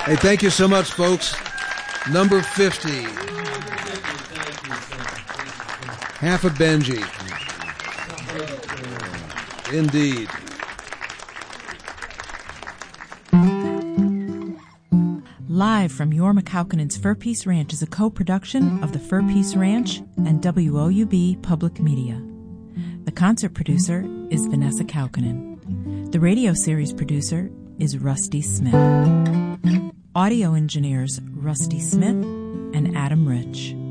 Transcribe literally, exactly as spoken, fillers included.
Hey, thank you so much, folks. Number fifty. Half a Benji. Indeed. Live from Jorma Kaukonen's Fur Peace Ranch is a co-production of the Fur Peace Ranch and W O U B Public Media. The concert producer is Vanessa Kaukonen. The radio series producer is Rusty Smith. Audio engineers Rusty Smith and Adam Rich.